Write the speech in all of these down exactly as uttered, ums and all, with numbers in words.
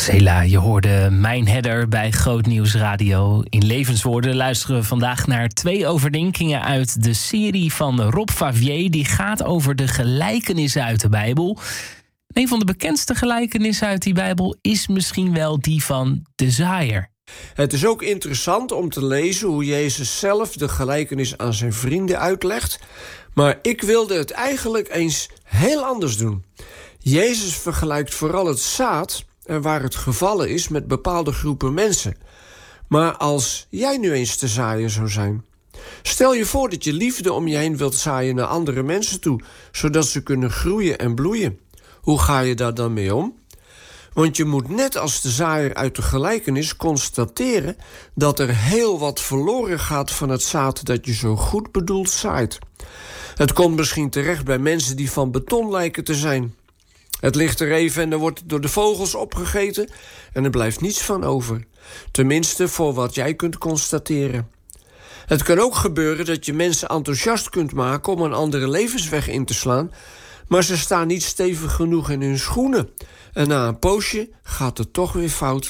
Sela, je hoorde Mijn Herder bij Groot Nieuws Radio. In Levenswoorden luisteren we vandaag naar twee overdenkingen uit de serie van Rob Favier. Die gaat over de gelijkenissen uit de Bijbel. Een van de bekendste gelijkenissen uit die Bijbel is misschien wel die van de zaaier. Het is ook interessant om te lezen hoe Jezus zelf de gelijkenis aan zijn vrienden uitlegt. Maar ik wilde het eigenlijk eens heel anders doen. Jezus vergelijkt vooral het zaad en waar het gevallen is met bepaalde groepen mensen. Maar als jij nu eens de zaaier zou zijn, stel je voor dat je liefde om je heen wilt zaaien naar andere mensen toe, zodat ze kunnen groeien en bloeien. Hoe ga je daar dan mee om? Want je moet net als de zaaier uit de gelijkenis constateren dat er heel wat verloren gaat van het zaad dat je zo goed bedoeld zaait. Het komt misschien terecht bij mensen die van beton lijken te zijn. Het ligt er even en er wordt door de vogels opgegeten en er blijft niets van over. Tenminste voor wat jij kunt constateren. Het kan ook gebeuren dat je mensen enthousiast kunt maken om een andere levensweg in te slaan, maar ze staan niet stevig genoeg in hun schoenen. En na een poosje gaat het toch weer fout.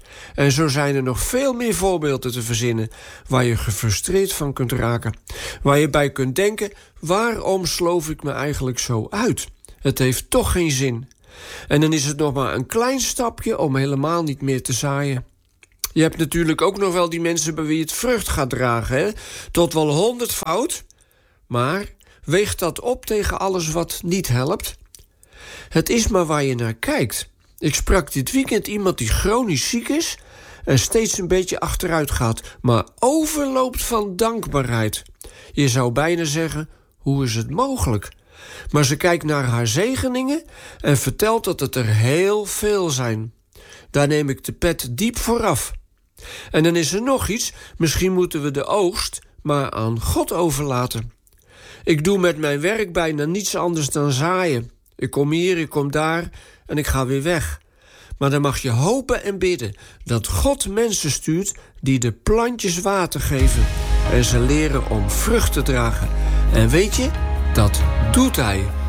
En zo zijn er nog veel meer voorbeelden te verzinnen waar je gefrustreerd van kunt raken. Waar je bij kunt denken, waarom sloof ik me eigenlijk zo uit? Het heeft toch geen zin. En dan is het nog maar een klein stapje om helemaal niet meer te zaaien. Je hebt natuurlijk ook nog wel die mensen bij wie het vrucht gaat dragen, hè? Tot wel honderdvoud. Maar weegt dat op tegen alles wat niet helpt? Het is maar waar je naar kijkt. Ik sprak dit weekend iemand die chronisch ziek is en steeds een beetje achteruit gaat, maar overloopt van dankbaarheid. Je zou bijna zeggen, hoe is het mogelijk? Maar ze kijkt naar haar zegeningen en vertelt dat het er heel veel zijn. Daar neem ik de pet diep vooraf. En dan is er nog iets, misschien moeten we de oogst maar aan God overlaten. Ik doe met mijn werk bijna niets anders dan zaaien. Ik kom hier, ik kom daar en ik ga weer weg. Maar dan mag je hopen en bidden dat God mensen stuurt die de plantjes water geven en ze leren om vrucht te dragen. En weet je, dat doet hij.